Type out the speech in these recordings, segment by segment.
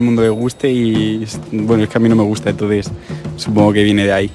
el mundo le guste y bueno, es que a mí no me gusta, entonces supongo que viene de ahí.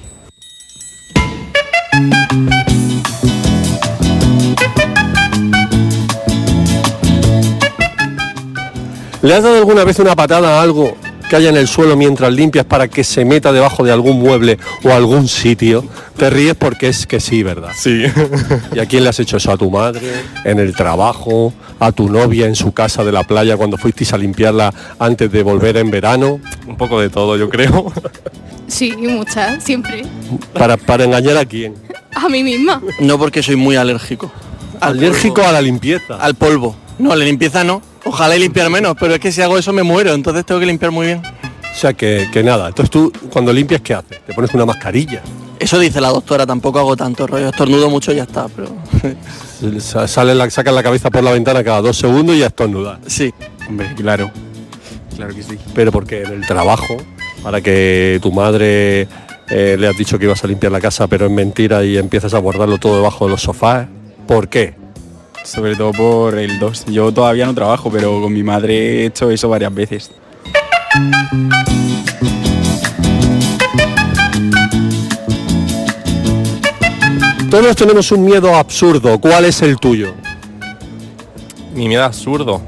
¿Le has dado alguna vez una patada a algo que haya en el suelo mientras limpias para que se meta debajo de algún mueble o algún sitio? Te ríes porque es que sí, ¿verdad? Sí. ¿Y a quién le has hecho eso? ¿A tu madre? ¿En el trabajo? ¿A tu novia en su casa de la playa cuando fuisteis a limpiarla antes de volver en verano? Un poco de todo, yo creo. Sí, muchas, siempre. ¿Para engañar a quién? A mí misma. No, porque soy muy alérgico. Alérgico a la limpieza. Al polvo. No, la limpieza no. Ojalá y limpiar menos, pero es que si hago eso me muero, entonces tengo que limpiar muy bien. O sea que nada, entonces tú cuando limpias, ¿qué haces? Te pones una mascarilla. Eso dice la doctora, tampoco hago tanto rollo, estornudo mucho y ya está, pero... Sacas la cabeza por la ventana cada 2 segundos y ya estornudas. Sí. Hombre, claro que sí. Pero porque en el trabajo, para que tu madre le has dicho que ibas a limpiar la casa, pero es mentira y empiezas a guardarlo todo debajo de los sofás, ¿por qué? Sobre todo por el 2. Yo todavía no trabajo, pero con mi madre he hecho eso varias veces. Todos tenemos un miedo absurdo. ¿Cuál es el tuyo? Mi miedo absurdo.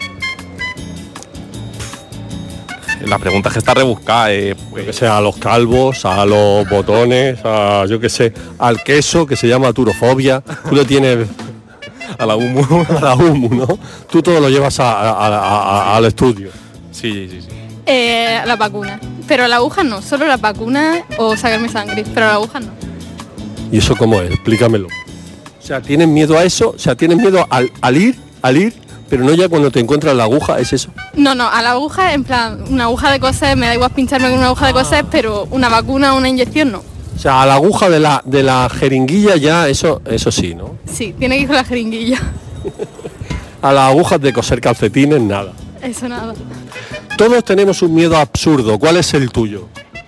La pregunta es que está rebuscada. Que sea a los calvos, a los botones, a yo qué sé, al queso que se llama turofobia. Tú le tienes A la humo. a la humo, ¿no? Tú todo lo llevas al estudio. Sí. La vacuna. Pero la aguja no, solo la vacuna o sacarme sangre, pero la aguja no. ¿Y eso cómo es? Explícamelo. O sea, ¿tienes miedo a eso? O sea, ¿tienes miedo al ir, pero no ya cuando te encuentras la aguja? ¿Es eso? No, a la aguja, en plan, una aguja de coser, me da igual pincharme con una aguja de coser, pero una vacuna o una inyección no. O sea, a la aguja de la jeringuilla ya, eso sí, ¿no? Sí, tiene que ir con la jeringuilla. A las agujas de coser calcetines, nada. Eso nada. Todos tenemos un miedo absurdo. ¿Cuál es el tuyo?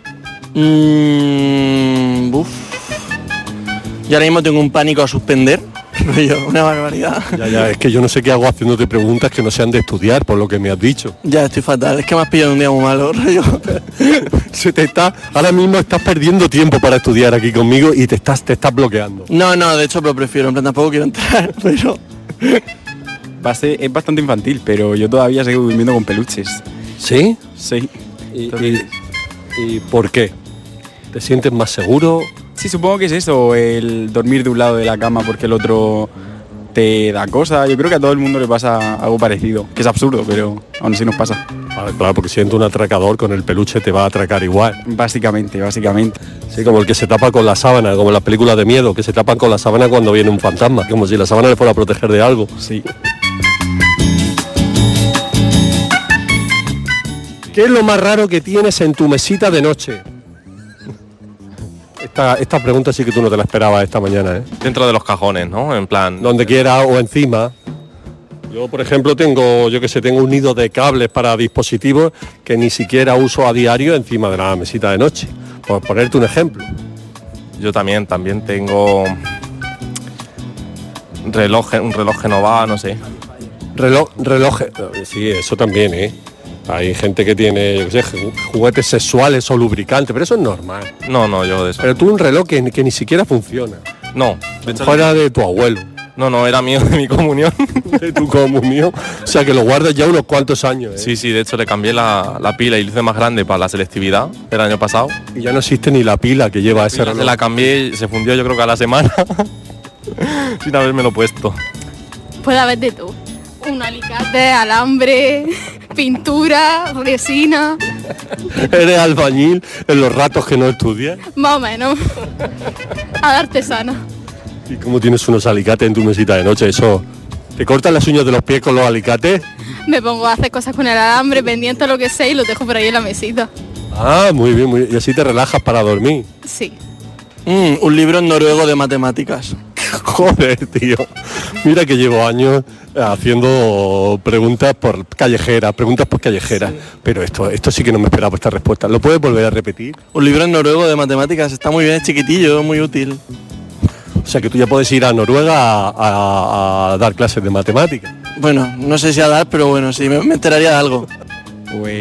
Yo ahora mismo tengo un pánico a suspender. Una barbaridad. Ya, es que yo no sé qué hago haciéndote preguntas que no sean de estudiar, por lo que me has dicho. Ya estoy fatal, es que me has pillado un día muy malo, rollo. Ahora mismo estás perdiendo tiempo para estudiar aquí conmigo y te estás bloqueando. No, de hecho lo prefiero, en plan tampoco quiero entrar, pero... Es bastante infantil, pero yo todavía sigo durmiendo con peluches. ¿Sí? Sí. ¿Y por qué? ¿Te sientes más seguro? Sí, supongo que es eso, el dormir de un lado de la cama porque el otro te da cosa. Yo creo que a todo el mundo le pasa algo parecido, que es absurdo, pero aún así nos pasa. Claro, porque siendo un atracador con el peluche te va a atracar igual. Básicamente. Sí, como el que se tapa con la sábana, como en las películas de miedo, que se tapan con la sábana cuando viene un fantasma, como si la sábana le fuera a proteger de algo. Sí. ¿Qué es lo más raro que tienes en tu mesita de noche? Esta pregunta sí que tú no te la esperabas esta mañana, ¿eh? Dentro de los cajones, ¿no? En plan... Donde quiera o encima. Yo, por ejemplo, tengo un nido de cables para dispositivos que ni siquiera uso a diario encima de la mesita de noche. Por ponerte un ejemplo. Yo también tengo un reloj Genova, no sé. Reloj, sí, eso también, ¿eh? Hay gente que tiene, yo qué sé, juguetes sexuales o lubricantes, pero eso es normal. No, yo de eso. Pero tú un reloj que ni siquiera funciona. No, de hecho... Fuera de tu abuelo. No, era mío, de mi comunión. De tu comunión. O sea, que lo guardas ya unos cuantos años, ¿eh? Sí, de hecho le cambié la pila y le hice más grande para la selectividad el año pasado. Y ya no existe ni la pila que lleva ese reloj. Se la cambié y se fundió yo creo que a la semana. Sin habérmelo puesto. Puede haber de todo. Un alicate, alambre, pintura, resina. ¿Eres albañil en los ratos que no estudias? Más o menos. A la artesana. ¿Y cómo tienes unos alicates en tu mesita de noche? Eso, ¿te cortas las uñas de los pies con los alicates? Me pongo a hacer cosas con el alambre, pendiente a lo que sé y lo dejo por ahí en la mesita. Ah, muy bien. Y así te relajas para dormir. Sí. Un libro en noruego de matemáticas. Joder, tío. Mira que llevo años haciendo preguntas por callejeras. Sí. Pero esto sí que no me esperaba esta respuesta. ¿Lo puedes volver a repetir? Un libro en noruego de matemáticas, está muy bien, es chiquitillo, es muy útil. O sea que tú ya puedes ir a Noruega a dar clases de matemáticas. Bueno, no sé si a dar, pero bueno, sí, me enteraría de algo. Pues